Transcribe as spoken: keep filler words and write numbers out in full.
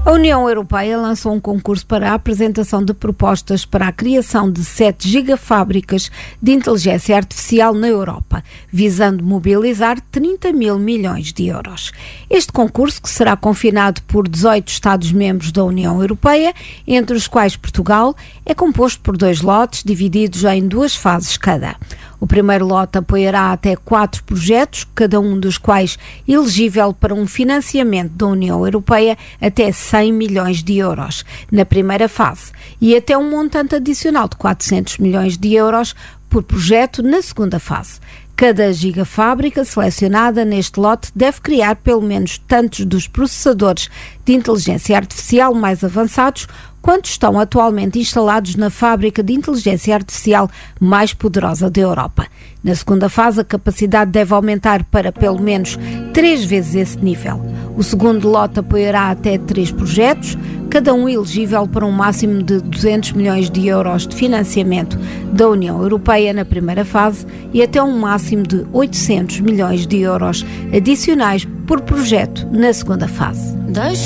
A União Europeia lançou um concurso para a apresentação de propostas para a criação de sete gigafábricas de inteligência artificial na Europa, visando mobilizar trinta mil milhões de euros. Este concurso, que será confinado por dezoito Estados-membros da União Europeia, entre os quais Portugal, é composto por dois lotes divididos em duas fases cada. O primeiro lote apoiará até quatro projetos, cada um dos quais elegível para um financiamento da União Europeia até cem milhões de euros na primeira fase e até um montante adicional de quatrocentos milhões de euros por projeto na segunda fase. Cada gigafábrica selecionada neste lote deve criar pelo menos tantos dos processadores de inteligência artificial mais avançados quanto estão atualmente instalados na fábrica de inteligência artificial mais poderosa da Europa. Na segunda fase, a capacidade deve aumentar para pelo menos três vezes esse nível. O segundo lote apoiará até três projetos, cada um elegível para um máximo de duzentos milhões de euros de financiamento da União Europeia na primeira fase e até um máximo de oitocentos milhões de euros adicionais por projeto na segunda fase.